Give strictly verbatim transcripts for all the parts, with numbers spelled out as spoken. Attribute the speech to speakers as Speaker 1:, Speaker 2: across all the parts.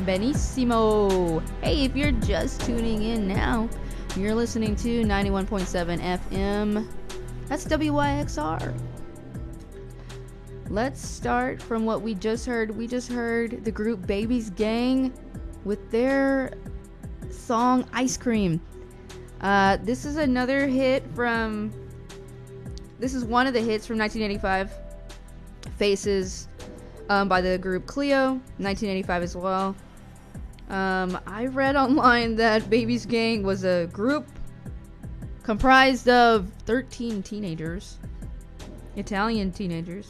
Speaker 1: benissimo. Hey, if you're just tuning in now, you're listening to ninety-one point seven F M. That's W Y X R. Let's start from what we just heard. We just heard the group Baby's Gang with their song Ice Cream. Uh, this is another hit from... This is one of the hits from nineteen eighty-five. Faces um, by the group Cleo. nineteen eighty-five as well. Um, I read online that Baby's Gang was a group comprised of thirteen teenagers. Italian teenagers.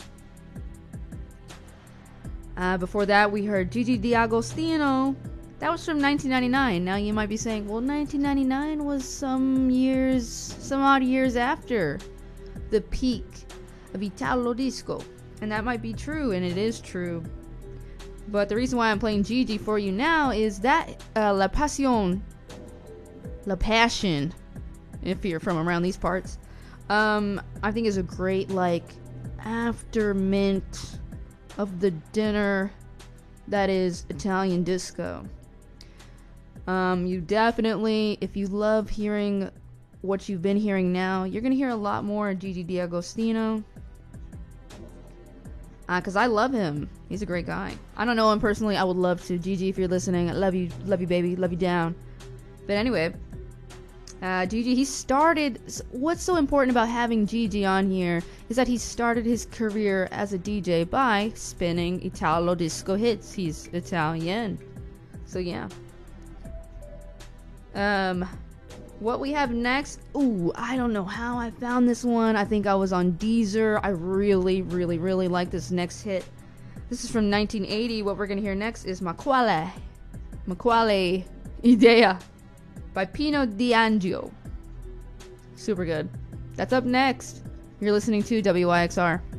Speaker 1: Uh, before that, we heard Gigi D'Agostino. That was from nineteen ninety-nine. Now you might be saying, well, nineteen ninety-nine was some years, some odd years after the peak of Italo Disco. And that might be true, and it is true. But the reason why I'm playing Gigi for you now is that uh, La Passion, La Passion, if you're from around these parts, um, I think is a great, like, after mint of the dinner that is Italian disco. Um, you definitely, if you love hearing what you've been hearing now, you're going to hear a lot more of Gigi D'Agostino. Because uh, I love him. He's a great guy. I don't know him personally. I would love to. Gigi, if you're listening, I love you. Love you, baby. Love you down. But anyway, uh, Gigi, he started... What's so important about having Gigi on here is that he started his career as a D J by spinning Italo Disco hits. He's Italian. So, yeah. Um... What we have next, ooh, I don't know how I found this one. I think I was on Deezer. I really, really, really like this next hit. This is from nineteen eighty. What we're going to hear next is Ma Quale, Ma Quale Idea by Pino D'Angio. Super good. That's up next. You're listening to W Y X R.